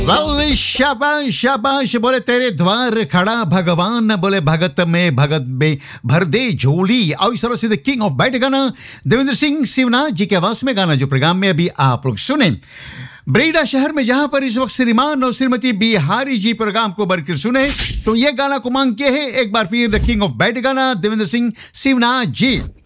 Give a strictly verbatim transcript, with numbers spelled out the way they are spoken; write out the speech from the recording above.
बोले शाबाश शाबाश, बोले तेरे द्वार खड़ा भगवान, बोले भगत में भगत में भर दे झोली। और इस तरह से द किंग ऑफ बैठ गाना देवेंद्र सिंह शिवनाथ जी के आवाज में गाना जो प्रोग्राम में अभी आप लोग सुने ब्रेडा शहर में, जहां पर इस वक्त श्रीमान और श्रीमती बिहारी जी प्रोग्राम को बढ़कर सुने, तो ये गाना को मांग के है एक बार फिर द किंग ऑफ बैठ गाना देवेंद्र सिंह शिवनाथ जी।